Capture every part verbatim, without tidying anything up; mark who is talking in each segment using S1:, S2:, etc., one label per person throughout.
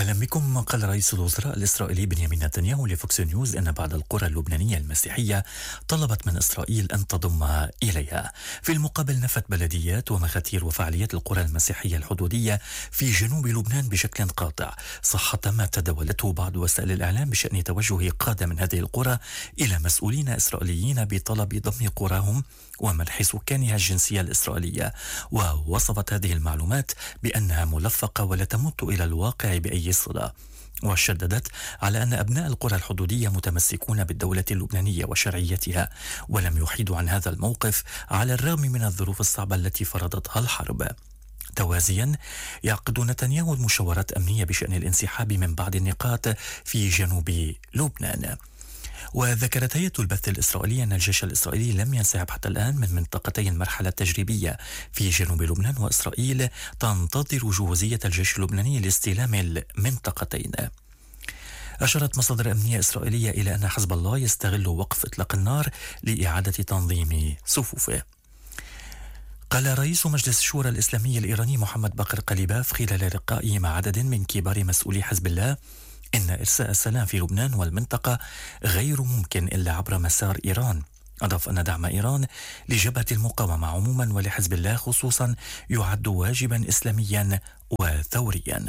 S1: أهلا بكم. قال رئيس الوزراء الإسرائيلي بنيامين نتنياهو لفوكس نيوز أن بعض القرى اللبنانية المسيحية طلبت من إسرائيل أن تضمها إليها. في المقابل نفت بلديات ومخاتير وفعاليات القرى المسيحية الحدودية في جنوب لبنان بشكل قاطع صحة ما تداولته بعض وسائل الإعلام بشأن توجه قادة من هذه القرى إلى مسؤولين إسرائيليين بطلب ضم قراهم ومنح سكانها الجنسية الإسرائيلية، ووصفت هذه المعلومات بأنها ملفقة ولا تمت إلى الواقع بأي صلة. وشددت على أن أبناء القرى الحدودية متمسكون بالدولة اللبنانية وشرعيتها ولم يحيدوا عن هذا الموقف على الرغم من الظروف الصعبة التي فرضتها الحرب. توازيا يعقد نتنياهو مشاورات أمنية بشأن الانسحاب من بعض النقاط في جنوب لبنان. وذكرت هيئة البث الإسرائيلية أن الجيش الإسرائيلي لم ينسحب حتى الآن من منطقتي المرحلة التجريبية في جنوب لبنان، وإسرائيل تنتظر جهوزية الجيش اللبناني لاستلام المنطقتين. أشارت مصادر أمنية إسرائيلية إلى أن حزب الله يستغل وقف إطلاق النار لإعادة تنظيم صفوفه. قال رئيس مجلس الشورى الإسلامي الإيراني محمد باقر قليباف خلال لقائه مع عدد من كبار مسؤولي حزب الله إن إرساء السلام في لبنان والمنطقة غير ممكن إلا عبر مسار إيران. أضاف أن دعم إيران لجبهة المقاومة عموما ولحزب الله خصوصا يعد واجبا إسلاميا وثوريا.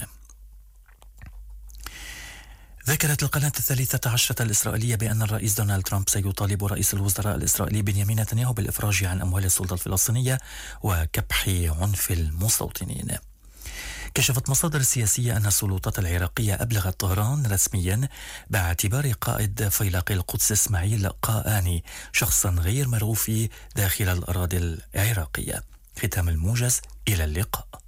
S1: ذكرت القناة الثالثة عشرة الإسرائيلية بأن الرئيس دونالد ترامب سيطالب رئيس الوزراء الإسرائيلي بنيامين نتنياهو بالإفراج عن أموال السلطة الفلسطينية وكبح عنف المستوطنين. كشفت مصادر سياسية أن السلطات العراقية أبلغت طهران رسميا باعتبار قائد فيلاق القدس إسماعيل قاآني شخصا غير مرغوب فيه داخل الأراضي العراقية. ختام الموجز، إلى اللقاء.